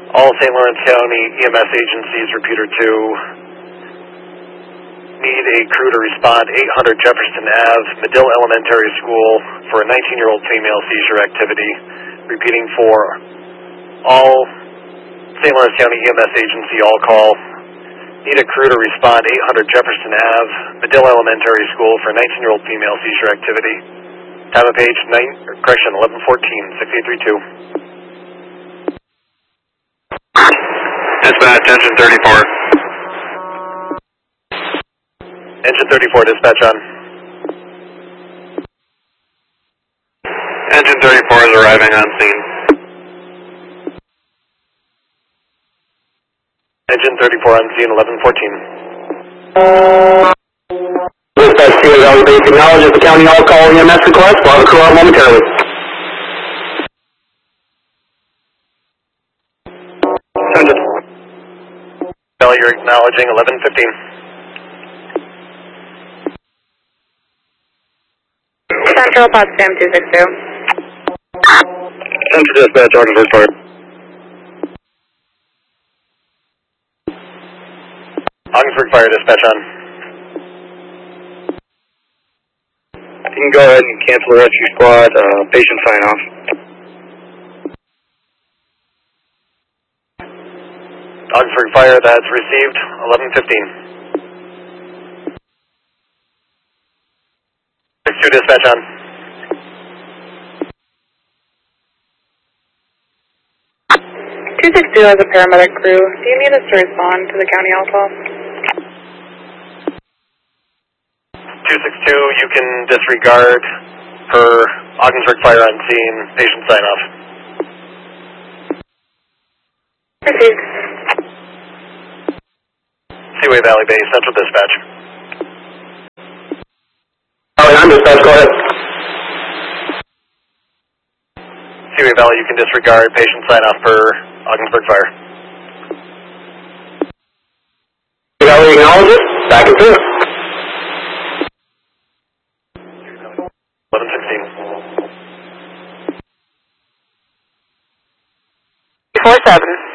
All St. Lawrence County EMS agencies, repeater 2, need a crew to respond 800 Jefferson Ave, Medill Elementary School for a 19-year-old female seizure activity. Repeating for all St. Lawrence County EMS agency, all call. Need a crew to respond 800 Jefferson Ave, Medill Elementary School for a 19-year-old female seizure activity. Time of page 1114, 6832. Dispatch, engine 34. Engine 34, dispatch on. Engine 34 is arriving on scene. Engine 34 on scene, 1114. Dispatch to Valley Base acknowledges the county all call EMS request. We'll have a crew out momentarily. Valley, you're acknowledging 1115. Central, Potsdam 262. Central dispatch, Ogdensburg Fire. Ogdensburg Fire, dispatch on. You can go ahead and cancel the rescue squad, patient sign off. Ogdensburg Fire, that's received, 1115. 62 dispatch on. Two has a paramedic crew. Do you need us to respond to the county all call? 262, you can disregard per Ogdensburg Fire on scene, patient sign off. Received. Seaway Valley Base, Central dispatch. Valley, I'm dispatch, go ahead. Seaway Valley, you can disregard patient sign off per Ogdensburg Fire. Valley acknowledges, back and through. 1116. 47.